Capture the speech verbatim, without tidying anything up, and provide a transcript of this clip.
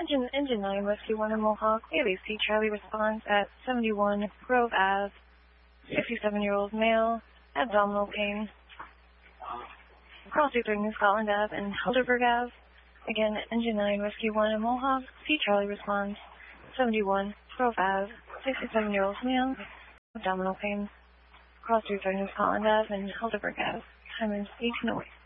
Engine, Engine nine, Whiskey one in Mohawk, A B C Charlie responds at seventy-one Grove Ave, fifty-seven-year-old male, abdominal pain. Cross two thirty New Scotland Ave and Helderberg Ave. Again, Engine nine, Whiskey one in Mohawk, C Charlie responds, seventy-one Grove Ave, sixty-seven-year-old male, abdominal pain. Cross two thirty New Scotland Ave and Helderberg Ave. Time is eighteen oh eight.